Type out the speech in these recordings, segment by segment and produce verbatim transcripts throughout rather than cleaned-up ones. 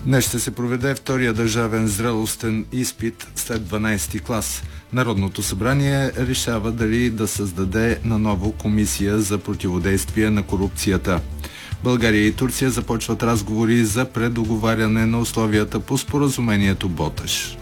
Днес ще се проведе втория държавен зрелостен изпит след дванайсети клас. Народното събрание решава дали да създаде наново комисия за противодействие на корупцията. България и Турция започват разговори за предоговаряне на условията по споразумението Боташ.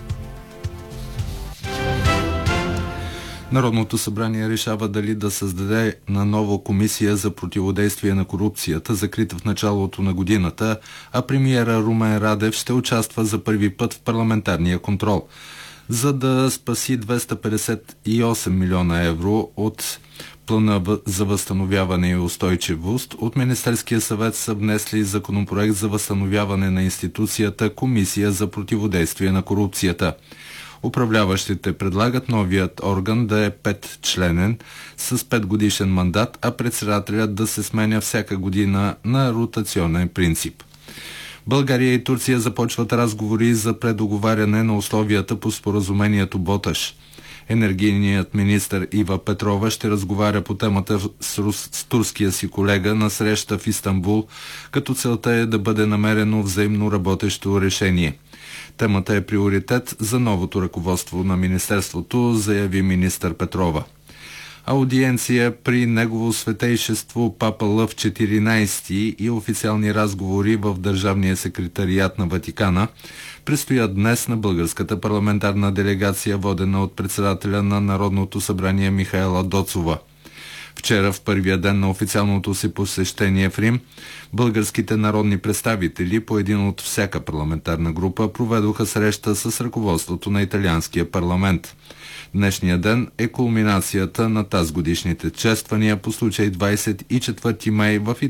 Народното събрание решава дали да създаде наново комисия за противодействие на корупцията, закрита в началото на годината, а премиера Румен Радев ще участва за първи път в парламентарния контрол. За да спаси двеста петдесет и осем милиона евро от плана за възстановяване и устойчивост, от Министерския съвет са внесли законопроект за възстановяване на институцията Комисия за противодействие на корупцията. Управляващите предлагат новият орган да е петчленен с петгодишен мандат, а председателят да се сменя всяка година на ротационен принцип. България и Турция започват разговори за предоговаряне на условията по споразумението Боташ. Енергийният министър Ива Петрова ще разговаря по темата с, рус, с турския си колега на среща в Истанбул, като целта е да бъде намерено взаимно работещо решение. Темата е приоритет за новото ръководство на министерството, заяви министър Петрова. Аудиенция при негово светейшество Папа Лъв четиринайсети и официални разговори в Държавния секретариат на Ватикана предстоят днес на българската парламентарна делегация, водена от председателя на Народното събрание Михаела Доцова. Вчера, в първия ден на официалното си посещение в Рим, българските народни представители, по един от всяка парламентарна група, проведоха среща с ръководството на италианския парламент. Днешният ден е кулминацията на тазгодишните чествания по случай двайсет и четвърти май в